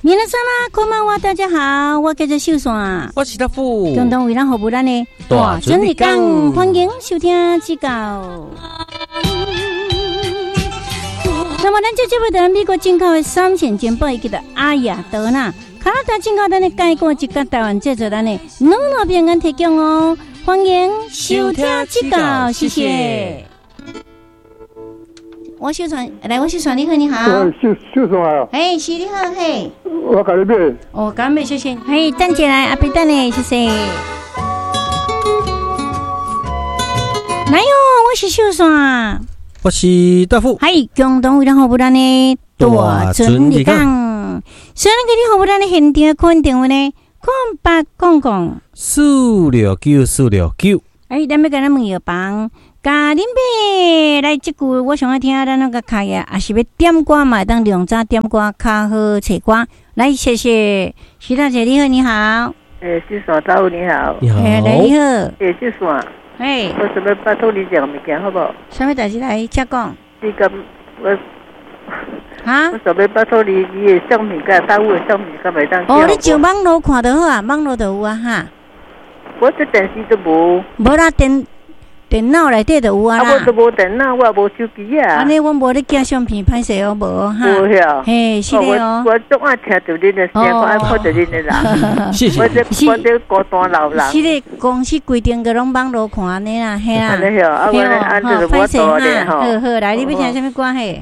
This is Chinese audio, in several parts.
皆さんこんばんは，大家好，我叫做秀山， 我是大富， 共同为咱服务咱的大准日讲，欢迎收听指教。那么咱这节目在美国进口的3线金宝以及的阿雅德纳、卡拿大进口咱的介过一个台湾制作咱的2平安提供哦，欢迎收听指教，谢谢。我秀传，来，我秀传，你好，你好。 秀传啊。 哎，是你好，嘿。 我给你买。 哦，感谢谢谢。嘿，等起来，阿伯等嘞，谢谢。来哟，我是秀传。 我是大富。 嘿，共同为咱服务咱的大准日讲。虽然给你服务咱的现场可能电话呢，0800-469-469。哎，咱要跟咱问药房。家恁爸来即句，我想要听咱那个开业，也是要点歌嘛，当量早点歌，较好找歌。来，谢谢徐大姐，你好，你好。 秀山大夫你好。 你好。 来，你好。 秀山。 哎。 我想要拜托你一样物件，好不好？ 什么代志来请讲？ 你咁我哈？ 我想要拜托你的相片，甲大夫的相片，敢袂当叫？ 哦，你上网络看就好啊，网络就有啊哈。 我这电视都无。 无啦，电脑内底就有啊啦。 我都无电脑，我也无手机啊。 安尼我无咧寄相片，歹势哦，无哈。 无晓。 嘿，是的哦。 我总爱听到恁的声，我爱看到恁的人。 谢谢。 我这孤单老人。 是的，公司规定个拢网络看安尼啦，嘿啦。 安尼晓，啊，我安这个我多咧吼。 好好，来，你要听什么歌嘿？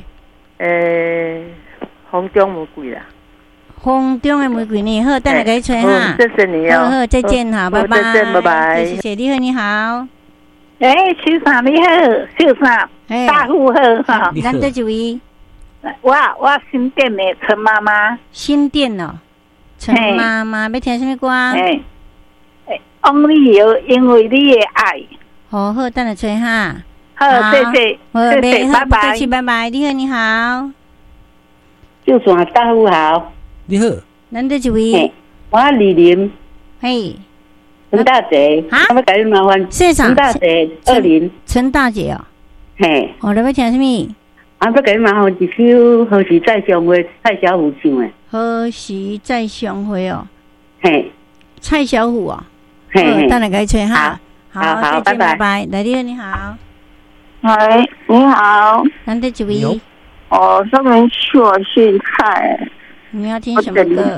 风中玫瑰啦。 风中的玫瑰呢？好，等下给你吹哈。 谢谢你哦。 好，再见哈，拜拜。 再见，拜拜。 谢谢，你好，你好。 秀山你好，秀山，大富好哈。 咱这一位， 我新店的陈妈妈。 新店哦，陈妈妈要听什么歌 ？Only you， 因为你的爱。 好好，等下吹哈。 好，谢谢，谢谢，拜拜。 客气，拜拜。你好，你好。 秀山大富好。 你好。 咱这一位， 我李林。 嘿。 陈大姐，我要给你麻烦。 谢谢。 陈大姐，20。 陈大姐哦。 嘿。 我来要听什么？ 我要给你麻烦一首何时再相会，蔡小虎唱的。 何时再相会哦。 嘿。 蔡小虎哦。 嘿。 等下给你吹哈。 好， 再见，拜拜。来，你好，你好。 喂，你好。 咱这一位。 上面说姓蔡。 你要听什么歌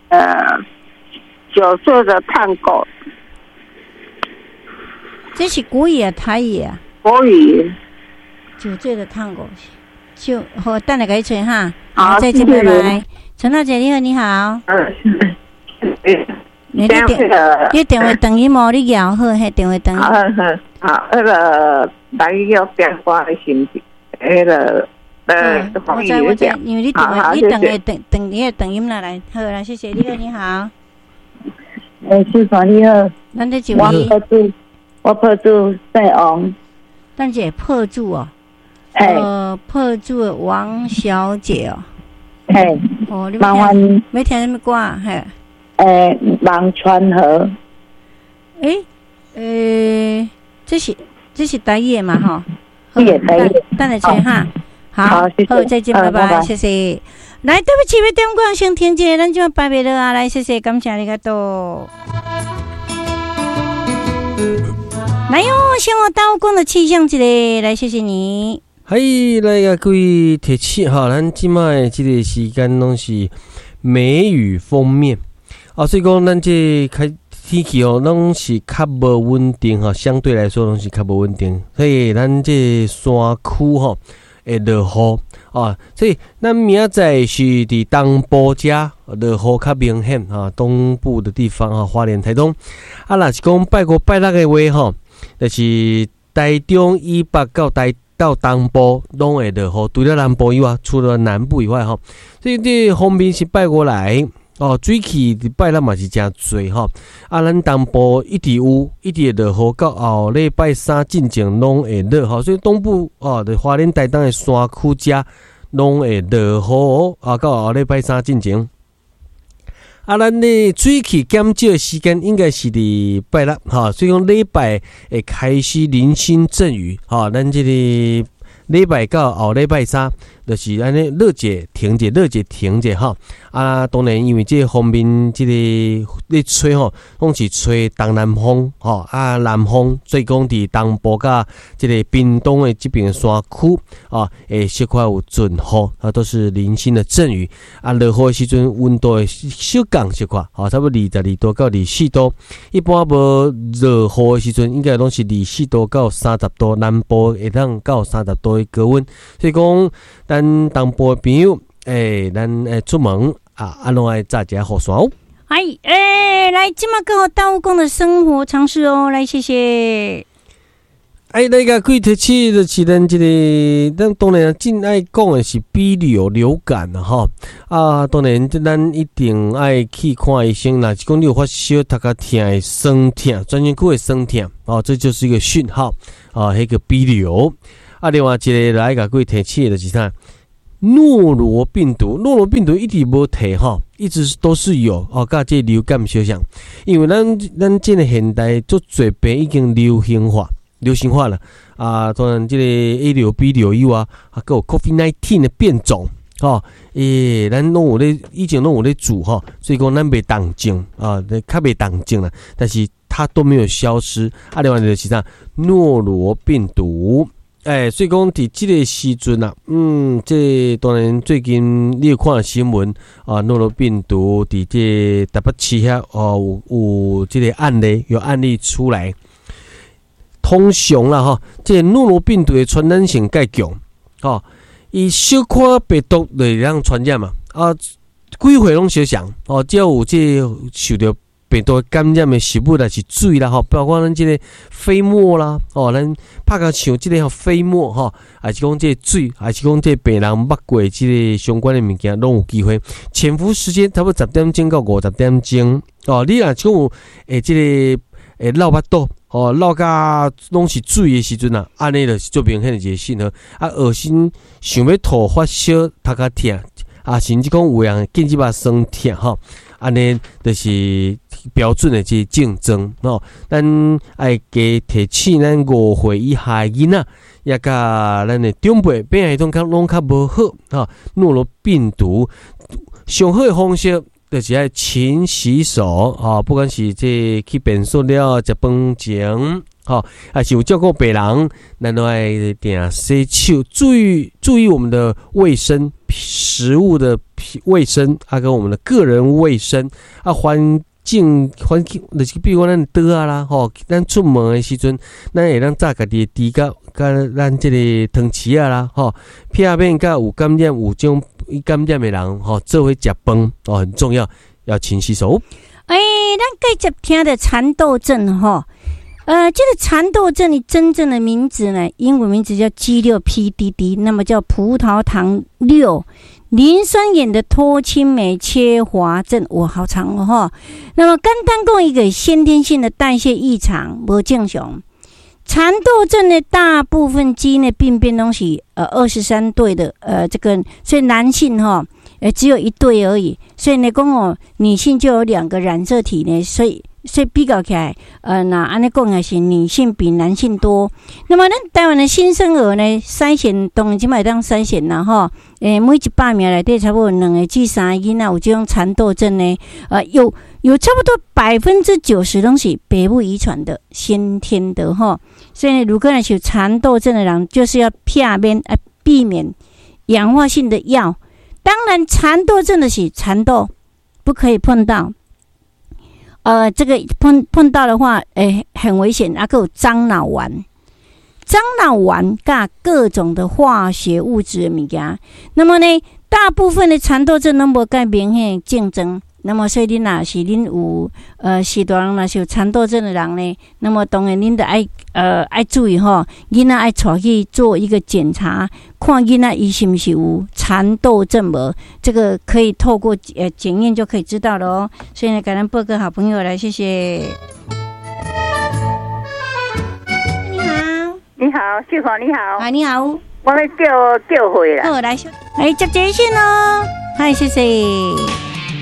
？9岁的探戈。 这是国语啊，台语啊？ 国语。 9岁的探戈，就好，等下给你吹哈。 好， 再见，拜拜。陈大姐，你好，你好。你电话等于无你摇好，迄电话等于。 好，那个来要电话的信息，那个我知，因为你电话你等音来，好啦，谢谢你好，你好。 秀山你好。 咱这一位。 我破住姓王。 咱这破住哦。破住的王小姐哦。 嘿。 哦，你麻烦要听什么歌嘿？ 望川河。 这是台语嘛吼？ 是台语。 等下吹哈。好，再见，拜拜，谢谢。来，对不起，要点歌先听一个，咱就拜拜了啊！来，谢谢，感谢你个多。来哟，向我刀光的气象一个，来谢谢你。 嘿，来个各位铁器哈，咱即卖这个时间拢是梅雨封面啊，所以讲咱这天气哦，拢是较无稳定哈，相对来说拢是较无稳定，所以咱这山区吼会落雨啊，所以咱明仔是伫东部遮落雨较明显啊，东部的地方啊，花莲、台东啊，若是讲拜五、拜六的话吼。就是台中以北到东部拢会落雨，除了南部以外，除了南部以外吼，所以这方面是拜过来哦，水气拜六嘛是真多吼。啊，咱东部一直有，一直会落雨，到后礼拜3进前拢会落吼，所以东部哦，的花莲台东的山区遮拢会落雨啊，到后礼拜3进前。啊，咱的水气减少的时间应该是伫拜六哈，所以讲礼拜会开始零星阵雨哈。咱这个礼拜到后礼拜三，就是安尼热者停者，热者停者哈。啊，当然因为这方面这个咧吹吼，拢是吹东南风吼，啊南风，所以讲伫东部甲这个屏东的这边的山区啊，小可有阵雨啊，都是零星的阵雨啊。落雨的时阵，温度会小降小可，差不多22度到24度。一般无落雨的时阵，应该拢是24度到30度，南部会当到30度的高温。所以讲，咱东部的朋友，咱出门。安怎爱炸一下雨伞哦？ 来，今麦跟我刀工的生活常识哦，来谢谢。 那个贵天气就是咱这个，咱当然真爱讲的是鼻流感啦吼。当然咱一定爱去看医生啦。是讲你有发烧、头壳痛的酸痛、专身躯的酸痛这就是一个讯号迄个鼻流。另外一个来个贵天气就是啥？诺罗病毒一直无提一直都是有甲这流感相像，因为咱这个现代做侪病已经流行化了当然这个 A 流 B 流以外还有 COVID-19 的变种咱拢有咧以前拢有咧煮所以讲咱袂当症较袂当症啦，但是它都没有消失另外就是啥诺罗病毒。所以讲伫这个时阵这当然最近你有看新闻诺罗病毒伫这台北市遐有这个案例出来。通常啦这个诺罗病毒的传染性介强伊小可病毒就会让传染嘛几岁拢相像只要有这受到病毒感染的食物啦是水啦包括咱这个飞沫啦咱拍甲像这个飞沫还是讲这个水，还是讲这个病人捌过这个相关的物件，拢有机会潜伏时间差不多10点钟到50点钟你若讲有这个流巴肚流甲拢是水的时阵安尼就是最明显的一个信号恶心想要吐发烧头壳痛甚至讲有人紧急把酸痛安尼就是标准的这竞争咱爱加提醒咱5岁以下的囡仔，也甲咱的长辈免疫系统拢较无好诺罗病毒上好的方式就是爱勤洗手不管是这去便所了食饭前还是有照顾病人，咱都爱定洗手，注意我们的卫生，食物的卫生跟我们的个人卫生环境就是比如讲咱桌啦咱出门的时阵，咱会当炸家己的猪甲咱这个汤匙啦避免甲有感染有种感染的人做伙食饭很重要，要勤洗手。 咱继续听的蚕豆症这个蚕豆症的真正的名字呢，英文名字叫 G6PDD， 那么叫葡萄糖6磷酸盐的脱氢酶缺乏症，好长那么简单讲一个先天性的代谢异常不正常。蚕豆症的大部分基因的病变都是23对的这个，所以男性只有1对而已，所以呢讲女性就有2个染色体呢，所以比较起来那安尼讲也是女性比男性多。那么咱台湾的新生儿呢，筛选当然现在会当筛选啦每100名内底差不多2个至3个囡仔有这种蚕豆症呢有差不多90%都是北部遗传的先天的所以如果是有蚕豆症的人，就是要避免氧化性的药。当然蚕豆症的是蚕豆不可以碰到这个碰到的话很危险还有樟脑丸加各种的化学物质的物件。那么呢大部分的蚕豆症都无介明显竞争，那么所以恁若是恁有时大人若是有蚕豆症的人呢，那么当然恁得爱注意囡仔爱带去做一个检查，看囡仔伊是不是有蚕豆症无，这个可以透过检验就可以知道了所以呢给咱报个好朋友来，谢谢。 你好，秀华你好。 你好， 我要叫回啦。 好，来接线咯。嗨，谢谢。